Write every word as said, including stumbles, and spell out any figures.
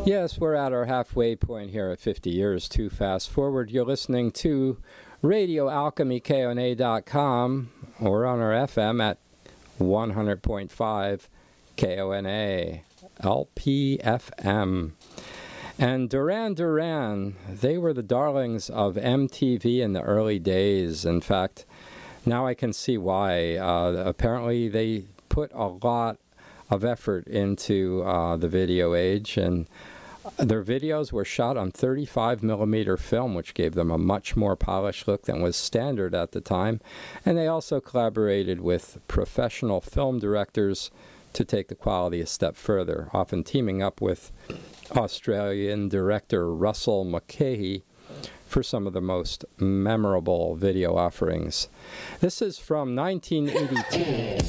Yes, we're at our halfway point here at fifty years too fast forward. You're listening to Radio Alchemy, K O N A dot com, or on our F M at one hundred point five K O N A, L P F M. And Duran Duran, they were the darlings of M T V in the early days. In fact, now I can see why. Uh, apparently they put a lot of effort into uh, the video age, and their videos were shot on thirty-five millimeter film, which gave them a much more polished look than was standard at the time. And they also collaborated with professional film directors to take the quality a step further, often teaming up with Australian director Russell Mulcahy for some of the most memorable video offerings. This is from nineteen eighty-two.